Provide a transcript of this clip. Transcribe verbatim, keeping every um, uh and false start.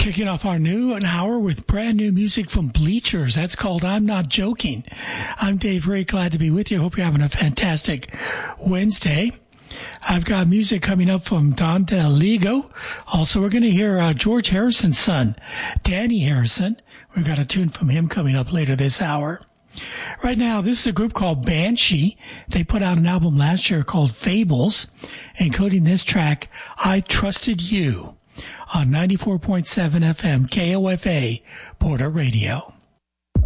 Kicking off our new an hour with brand new music from Bleachers. That's called I'm Not Joking. I'm Dave Ray, glad to be with you. Hope you're having a fantastic Wednesday. I've got music coming up from Don DeLigo. Also, we're going to hear uh, George Harrison's son, Danny Harrison. We've got a tune from him coming up later this hour. Right now, this is a group called Banshee. They put out an album last year called Fables, including this track, I Trusted You, on ninety-four point seven F M K O F A, Porter Radio.